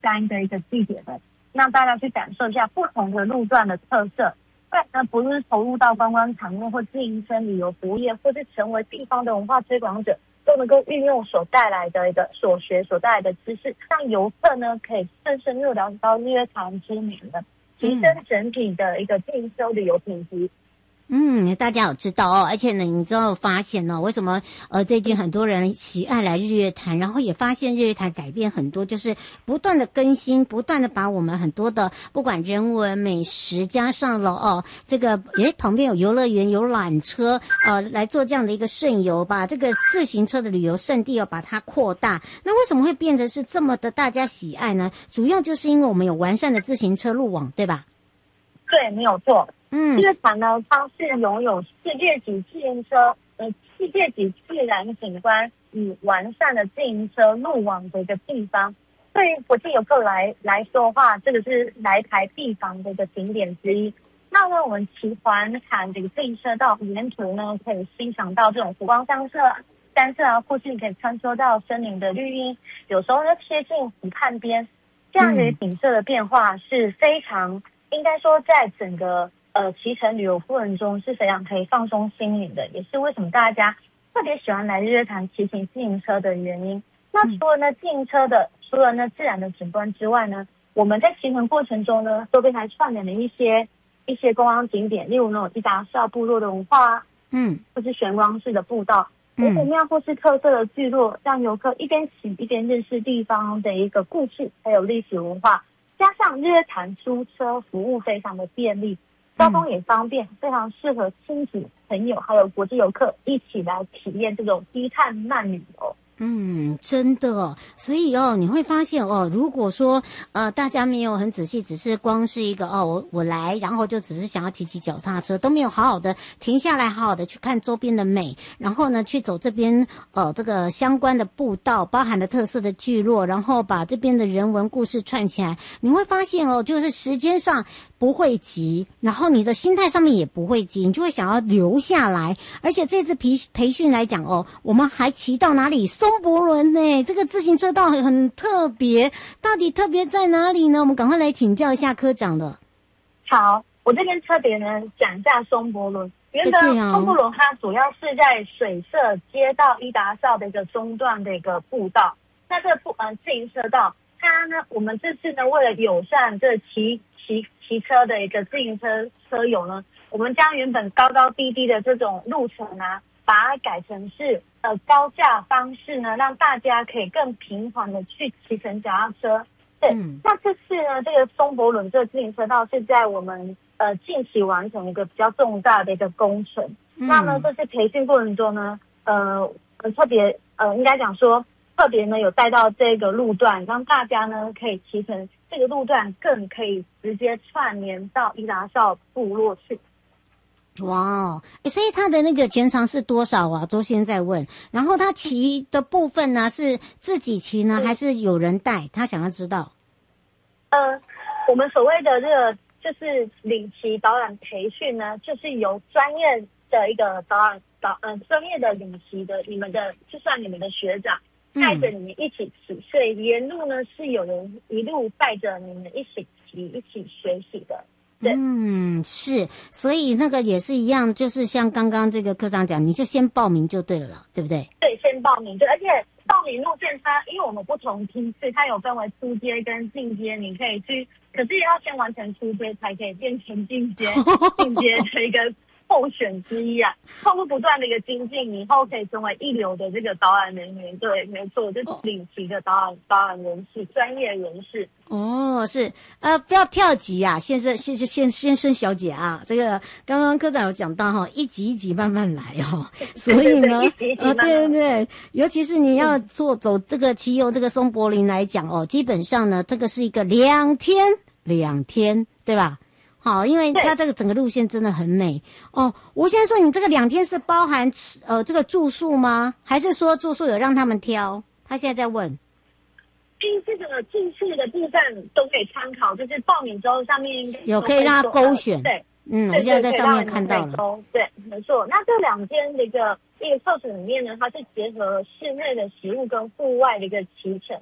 山的一个地点的，让大家去感受一下不同的路段的特色。再呢，不论是投入到观光产业或经营生旅游服务业，或是成为地方的文化推广者，都能够运用所带来的一个所学所带来的知识，让游客呢可以更深入了解到日月潭之名的，提升整体的一个进修旅游品质。 大家有知道哦，而且呢，你知道发现哦，为什么最近很多人喜爱来日月潭，然后也发现日月潭改变很多，就是不断的更新，不断的把我们很多的不管人文美食加上了这个旁边有游乐园有缆车来做这样的一个顺游，把这个自行车的旅游胜地把它扩大。那为什么会变成是这么的大家喜爱呢？主要就是因为我们有完善的自行车路网，对吧？ 对，没有错。日月潭呢，它是拥有世界级自行车、世界级自然景观与完善的自行车路网的一个地方。对于国际游客来说的话，这个是来台必访的一个景点之一。那么我们骑环潭这个自行车道沿途呢，可以欣赏到这种湖光山色或是可以穿梭到森林的绿荫，有时候呢贴近湖畔边，这样的景色的变化是非常，应该说在整个骑乘旅游过程中是非常可以放松心灵的，也是为什么大家特别喜欢来日月潭骑行自行车的原因。那除了呢自然的景观之外呢，我们在骑乘过程中呢，周边还串联了一些观光景点，例如那种伊达邵部落的文化，或是玄光式的步道，古庙或是特色的聚落，让游客一边骑一边认识地方的一个故事还有历史文化。加上日月潭租车服务非常的便利，交通也方便，非常适合亲子朋友还有国际游客一起来体验这种低碳慢旅游。 真的哦，所以你会发现如果说大家没有很仔细，只是光是一个我来，然后就只是想要骑脚踏车，都没有好好的停下来，好好的去看周边的美，然后呢去走这边这个相关的步道，包含了特色的聚落，然后把这边的人文故事串起来，你会发现就是时间上不会急，然后你的心态上面也不会急，你就会想要留下来。而且这次培训来讲我们还骑到哪里？松柏仑呢？这个自行车道很特别，到底特别在哪里呢？我们赶快来请教一下科长了。 好，我这边特别呢讲一下松柏仑。原本松柏仑它主要是在水社街道伊达邵的一个中段的一个步道。那这个自行车道，它呢，我们这次呢为了友善这骑车的一个自行车车友呢，我们将原本高高低低的这种路程啊，把它改成是高架方式呢，让大家可以更平缓的去骑乘脚踏车。对，那这次呢，这个松柏仑这个自行车道是在我们近期完成一个比较重大的一个工程。那么这次培训过程中呢，特别应该讲说特别呢有带到这个路段，让大家呢可以骑乘这个路段，更可以直接串联到伊达邵部落去。 哇，所以他的那个全长是多少啊？周先在问。然后他骑的部分呢，是自己骑呢，还是有人带？他想要知道。 我们所谓的这个就是领骑导览培训呢，就是由专业的一个专业的领骑的你们的，就算你们的学长带着你们一起骑，所以沿路呢是有人一路带着你们一起骑、一起学习的。对， 是，所以那个也是一样，就是像刚刚这个科长讲，你就先报名就对了啦，对不对？ 对，先报名，对，而且报名路线它，因为我们不同梯次，它有分为初阶跟进阶，你可以去，可是也要先完成初阶才可以变成进阶的一个候选之一啊。通过不断的一个精进，以后可以成为一流的这个导览人员。对，没错，就是领骑的导览人士，专业人士。 是不要跳级啊，先生小姐啊，这个刚刚科长有讲到一级一级慢慢来所以呢对，尤其是你要走这个骑游这个松柏林来讲基本上呢这个是一个两天对吧？好，因为它这个整个路线真的很美我现在说你这个2天是包含这个住宿吗？还是说住宿有让他们挑？他现在在问。 这个住宿的部分都可以参考，就是报名之后上面有可以让他勾选。 对， 我现在在上面看到了。 对，没错。那这2天的一个课程里面呢，它是结合室内的食物跟户外的一个骑乘。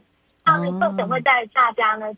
那重点会带大家呢